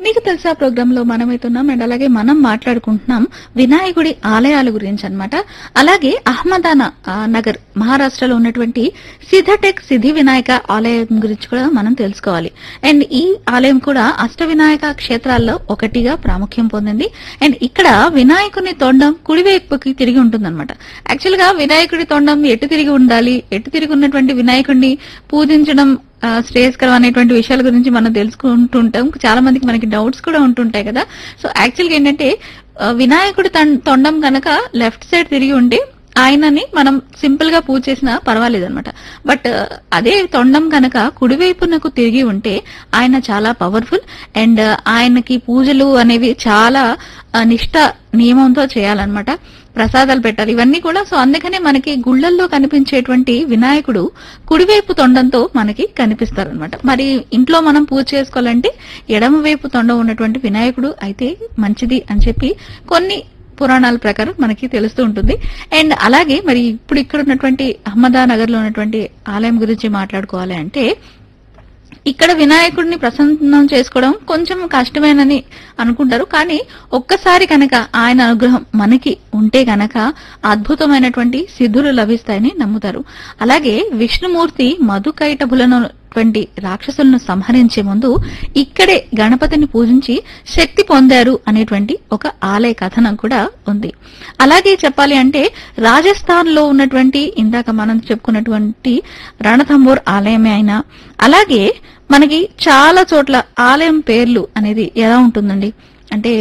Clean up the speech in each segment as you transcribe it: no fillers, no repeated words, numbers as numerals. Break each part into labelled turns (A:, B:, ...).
A: మీకు తెలుసా ప్రోగ్రామ్ లో మనమైతున్నాం అండ్ అలాగే మనం మాట్లాడుకుంటున్నాం వినాయకుడి ఆలయాల గురించి అన్నమాట. అలాగే అహ్మదానా నగర్ మహారాష్ట్రలో ఉన్నటువంటి సిద్ధటెక్ సిద్ధి వినాయక ఆలయం గురించి కూడా మనం తెలుసుకోవాలి. అండ్ ఈ ఆలయం కూడా అష్ట వినాయక క్షేత్రాల్లో ఒకటిగా ప్రాముఖ్యం పొందింది. అండ్ ఇక్కడ వినాయకుని తొండం కుడివైపుకి తిరిగి ఉంటుందన్నమాట. యాక్చువల్ గా వినాయకుడి తొండం ఎటు తిరిగి ఉండాలి, ఎటు తిరిగి ఉన్నటువంటి వినాయకుడిని పూజించడం శ్రేయస్కరం అనేటువంటి విషయాల గురించి మనం తెలుసుకుంటుంటాం. చాలా మందికి మనకి డౌట్స్ కూడా ఉంటుంటాయి కదా. సో యాక్చువల్ గా ఏంటంటే వినాయకుడి తొండం కనుక లెఫ్ట్ సైడ్ తిరిగి ఉంటే ఆయనని మనం సింపుల్ గా పూజ చేసినా పర్వాలేదు అనమాట. బట్ అదే తొండం కనుక కుడివైపునకు తిరిగి ఉంటే ఆయన చాలా పవర్ఫుల్ అండ్ ఆయనకి పూజలు అనేవి చాలా నిష్ఠ నియమంతో చేయాలన్నమాట. ప్రసాదాలు పెట్టాలి, ఇవన్నీ కూడా. సో అందుకనే మనకి గుళ్లల్లో కనిపించేటువంటి వినాయకుడు కుడివైపు తొండంతో మనకి కనిపిస్తారనమాట. మరి ఇంట్లో మనం పూజ చేసుకోవాలంటే ఎడమ వైపు తొండం ఉన్నటువంటి వినాయకుడు అయితే మంచిది అని చెప్పి కొన్ని పురాణాల ప్రకారం మనకి తెలుస్తూ ఉంటుంది. అండ్ అలాగే మరి ఇప్పుడు ఇక్కడ ఉన్నటువంటి అహ్మదానగర్ లో ఉన్నటువంటి ఆలయం గురించి మాట్లాడుకోవాలి అంటే ఇక్కడ వినాయకుడిని ప్రసన్నం చేసుకోవడం కొంచెం కష్టమేనని అనుకుంటారు. కానీ ఒక్కసారి కనుక ఆయన అనుగ్రహం మనకి ఉంటే గనక అద్భుతమైనటువంటి సిద్ధులు లభిస్తాయని నమ్ముతారు. అలాగే విష్ణుమూర్తి మధుకైటభులను రాక్షసులను సంహరించే ముందు ఇక్కడే గణపతిని పూజించి శక్తి పొందారు అనేటువంటి ఒక ఆలయ కథనం కూడా ఉంది. అలాగే చెప్పాలి అంటే రాజస్థాన్ లో ఉన్నటువంటి ఇందాక మనం చెప్పుకున్నటువంటి రణథంబోర్ ఆలయమే అయినా అలాగే మనకి చాలా చోట్ల ఆలయం పేర్లు అనేది ఎలా ఉంటుందండి అంటే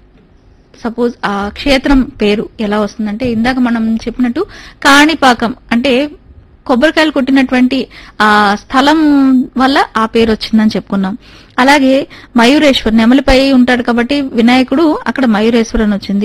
A: సపోజ్ ఆ క్షేత్రం పేరు ఎలా వస్తుందంటే ఇందాక మనం చెప్పినట్టు కాణిపాకం అంటే కొబ్బరికాయలు కొట్టినటువంటి ఆ స్థలం వల్ల ఆ పేరు వచ్చిందని చెప్పుకున్నాం. అలాగే మయూరేశ్వర్ నెమలిపై ఉంటాడు కాబట్టి వినాయకుడు అక్కడ మయూరేశ్వర్ అని వచ్చింది.